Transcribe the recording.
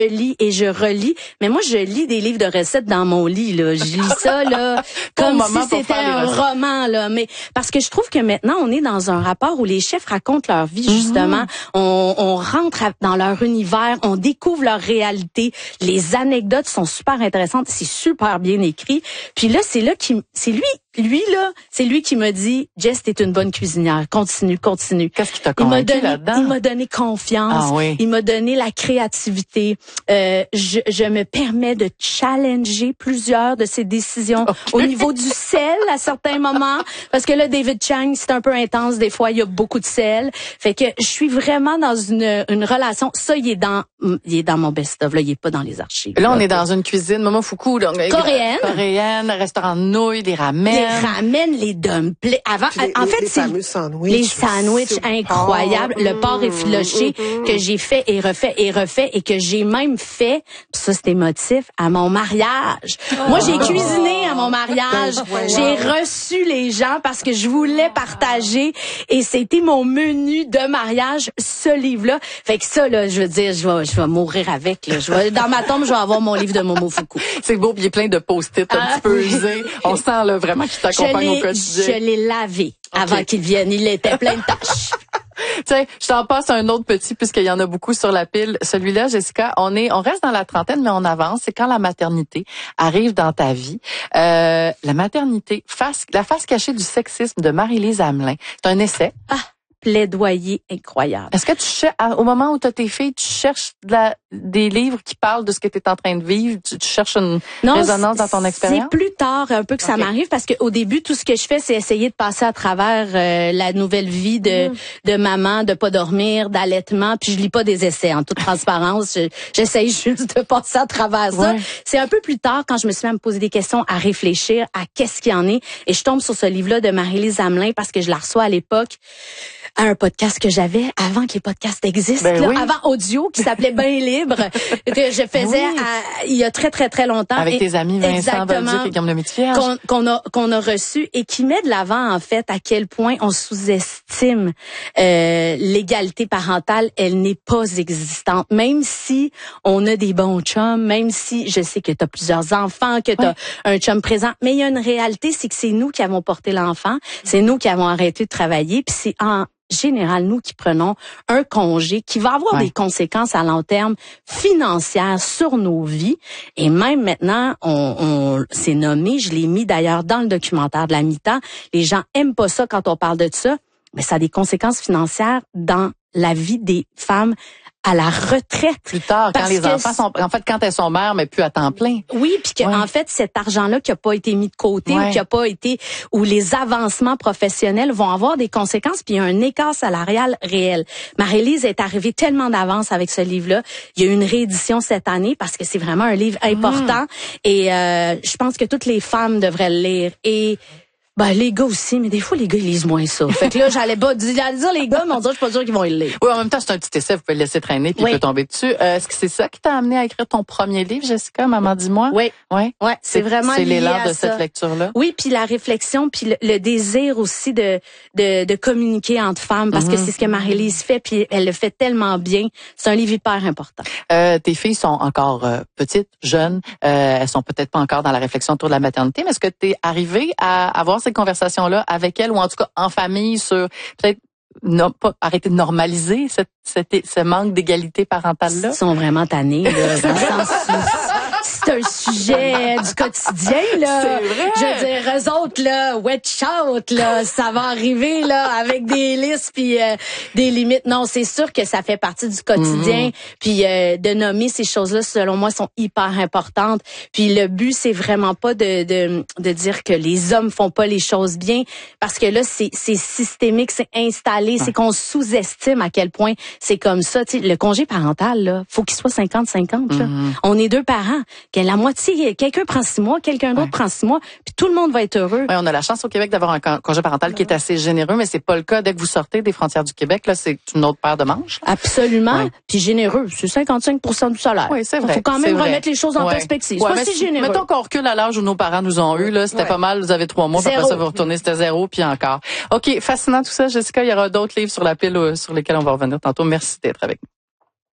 lis et je relis. Mais moi, je lis des livres de recettes dans mon lit, là. Je lis ça, là, comme si c'était un roman, là. Mais parce que je trouve que maintenant, on est dans un rapport où les chefs racontent leur vie, justement. On rentre dans leur univers, on découvre leur réalité. Les anecdotes sont super intéressantes. C'est super bien écrit. Puis là, c'est lui qui m'a dit, Jess, t'es une bonne cuisinière. Continue. Qu'est-ce qui t'a convaincu là-dedans? Il m'a donné confiance. Ah, oui. Il m'a donné la créativité. Je me permets de challenger plusieurs de ses décisions au niveau du sel à certains moments. Parce que là, David Chang, c'est un peu intense. Des fois, il y a beaucoup de sel. Fait que je suis vraiment dans une relation. Ça, il est dans mon best-of. Là, il est pas dans les archives. Là, on est dans une cuisine Momofuku. Coréenne, restaurant de nouilles, des ramen. Les ramen, les dumplings. En fait, c'est les sandwichs incroyables, le porc effiloché que j'ai fait et refait et que j'ai même fait, ça c'est émotif, à mon mariage. Moi, j'ai cuisiné à mon mariage. J'ai reçu les gens parce que je voulais partager et c'était mon menu de mariage, ce livre-là. Fait que ça, là, je veux dire, je vais mourir avec, là. Dans ma tombe, je vais avoir mon livre de Momofuku. C'est beau, puis il y a plein de post-it un petit peu usés. On sent, là, vraiment qu'il t'accompagne au quotidien. Je l'ai lavé avant qu'il vienne. Il était plein de taches. Tiens, je t'en passe un autre petit puisqu'il y en a beaucoup sur la pile. Celui-là, Jessica, on reste dans la trentaine, mais on avance. C'est quand la maternité arrive dans ta vie. La maternité, la face cachée du sexisme de Marie-Lise Hamelin. C'est un essai. Plaidoyer incroyable. Est-ce que au moment où tu as tes filles, tu cherches des livres qui parlent de ce que tu es en train de vivre? Tu cherches une résonance dans ton expérience? C'est plus tard un peu que ça m'arrive parce que au début, tout ce que je fais, c'est essayer de passer à travers la nouvelle vie de maman, de pas dormir, d'allaitement. Puis je lis pas des essais en toute transparence. J'essaye juste de passer à travers ça. C'est un peu plus tard quand je me suis mis à me poser des questions, à réfléchir à qu'est-ce qu'il y en est. Et je tombe sur ce livre-là de Marie-Lise Hamelin parce que je la reçois à l'époque à un podcast que j'avais avant que les podcasts existent, avant audio, qui s'appelait Ben Libre, que je faisais il y a très, très, très longtemps. Avec tes amis Vincent Bolduc et Guillaume Lemaitre-Vierge. Qu'on a reçu et qui met de l'avant, en fait, à quel point on sous-estime l'égalité parentale. Elle n'est pas existante. Même si on a des bons chums, même si je sais que tu as plusieurs enfants, que tu as un chum présent, mais il y a une réalité, c'est que c'est nous qui avons porté l'enfant, c'est nous qui avons arrêté de travailler, puis c'est en général, nous qui prenons un congé qui va avoir des conséquences à long terme financières sur nos vies. Et même maintenant, on s'est nommé, je l'ai mis d'ailleurs dans le documentaire de la mi-temps. Les gens aiment pas ça quand on parle de ça, mais ça a des conséquences financières dans la vie des femmes à la retraite. Plus tard, quand les enfants sont, en fait, quand elles sont mères, mais plus à temps plein. Oui, puis que, en fait, cet argent-là qui a pas été mis de côté ou qui a pas été, où les avancements professionnels vont avoir des conséquences, puis il y a un écart salarial réel. Marie-Lise est arrivée tellement d'avance avec ce livre-là. Il y a eu une réédition cette année parce que c'est vraiment un livre important et je pense que toutes les femmes devraient le lire et les gars aussi, mais des fois, les gars, ils lisent moins ça. Fait que là, j'allais pas dire les gars, mais on dirait, je suis pas sûre qu'ils vont le lire. Oui, en même temps, c'est un petit essai, vous pouvez le laisser traîner puis il peut tomber dessus. Est-ce que c'est ça qui t'a amené à écrire ton premier livre, Jessica, Maman, dis-moi? Oui. C'est vraiment c'est lié l'élan à de ça. cette lecture-là. Oui, puis la réflexion, puis le désir aussi de communiquer entre femmes, parce que c'est ce que Marie-Lise fait, puis elle le fait tellement bien. C'est un livre hyper important. Tes filles sont encore petites, jeunes. Elles sont peut-être pas encore dans la réflexion autour de la maternité, mais est-ce que tu es arrivée à avoir ces conversations-là avec elles ou en tout cas en famille sur peut-être pas arrêter de normaliser ce manque d'égalité parentale-là? Ils sont vraiment tannés, là, dans le sens où c'est un sujet du quotidien, là. C'est vrai. Je veux dire, eux autres, là, watch out, là, ça va arriver, là, avec des listes puis des limites. Non, c'est sûr que ça fait partie du quotidien. Puis de nommer ces choses-là, selon moi, sont hyper importantes. Puis le but, c'est vraiment pas de dire que les hommes font pas les choses bien, parce que là, c'est systémique, c'est installé, c'est qu'on sous-estime à quel point c'est comme ça. Tu sais, le congé parental, là, faut qu'il soit 50-50. Là. On est deux parents. Que la moitié, quelqu'un prend 6 mois, quelqu'un d'autre prend 6 mois, puis tout le monde va être heureux. Oui, on a la chance au Québec d'avoir un congé parental qui est assez généreux, mais c'est pas le cas dès que vous sortez des frontières du Québec. Là, c'est une autre paire de manches. Absolument. Puis généreux, c'est 55% du salaire. Oui, c'est vrai. Faut quand même remettre les choses en perspective. C'est pas si généreux. Mettons qu'on recule à l'âge où nos parents nous ont eu, là, c'était pas mal. Vous avez 3 mois, puis après ça vous retournez, c'était 0, puis encore. Ok, fascinant tout ça, Jessica. Il y aura d'autres livres sur la pile sur lesquels on va revenir tantôt. Merci d'être avec nous.